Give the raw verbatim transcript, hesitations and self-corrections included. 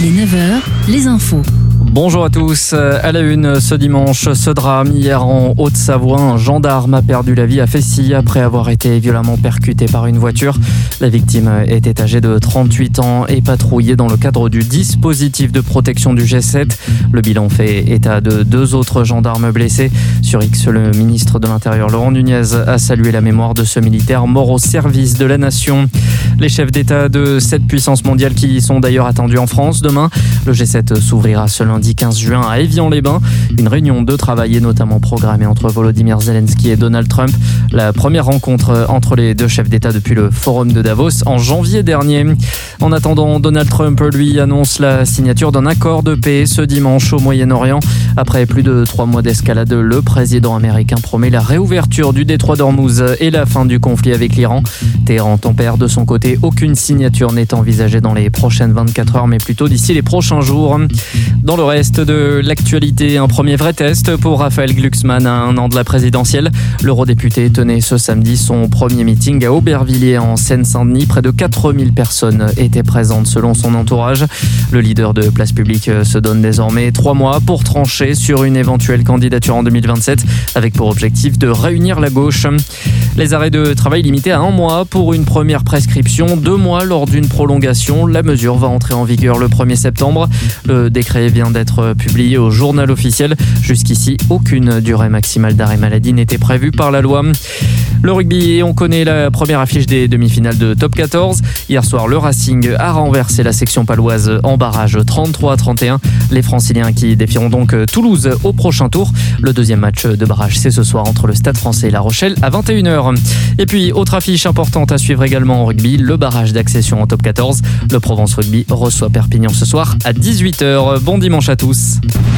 Il est neuf heures, les infos. Bonjour à tous. À la une ce dimanche, ce drame hier en Haute-Savoie. Un gendarme a perdu la vie à Fessy après avoir été violemment percuté par une voiture. La victime était âgée de trente-huit ans et patrouillait dans le cadre du dispositif de protection du G sept. Le bilan fait état de deux autres gendarmes blessés. Sur X, le ministre de l'Intérieur Laurent Nunez a salué la mémoire de ce militaire mort au service de la nation. Les chefs d'État de sept puissances mondiales qui sont d'ailleurs attendus en France demain. Le G sept s'ouvrira ce lundi quinze juin à Évian-les-Bains. Une réunion de travail est notamment programmée entre Volodymyr Zelensky et Donald Trump. La première rencontre entre les deux chefs d'État depuis le forum de Davos en janvier dernier. En attendant, Donald Trump, lui, annonce la signature d'un accord de paix ce dimanche au Moyen-Orient. Après plus de trois mois d'escalade, le président américain promet la réouverture du détroit d'Ormuz et la fin du conflit avec l'Iran. Téhéran tempère de son côté. Aucune signature n'est envisagée dans les prochaines vingt-quatre heures, mais plutôt d'ici les prochains jours. Dans le reste de l'actualité, un premier vrai test pour Raphaël Glucksmann à un an de la présidentielle. L'eurodéputé tenait ce samedi son premier meeting à Aubervilliers en Seine-Saint-Denis. Près de quatre mille personnes étaient présentes selon son entourage. Le leader de Place Publique se donne désormais trois mois pour trancher sur une éventuelle candidature en deux mille vingt-sept avec pour objectif de réunir la gauche. Les arrêts de travail limités à un mois pour une première prescription, deux mois lors d'une prolongation. La mesure va entrer en vigueur le premier septembre. Le décret vient d'être publié au journal officiel. Jusqu'ici, aucune durée maximale d'arrêt maladie n'était prévue par la loi. Le rugby, on connaît la première affiche des demi-finales de Top quatorze. Hier soir, le Racing a renversé la section paloise en barrage trente-trois à trente et un. Les Franciliens qui défieront donc Toulouse au prochain tour. Le deuxième match de barrage, c'est ce soir entre le Stade Français et La Rochelle à vingt et une heures. Et puis, autre affiche importante à suivre également en rugby, le barrage d'accession en Top quatorze. Le Provence Rugby reçoit Perpignan ce soir à dix-huit heures. Bon dimanche à tous.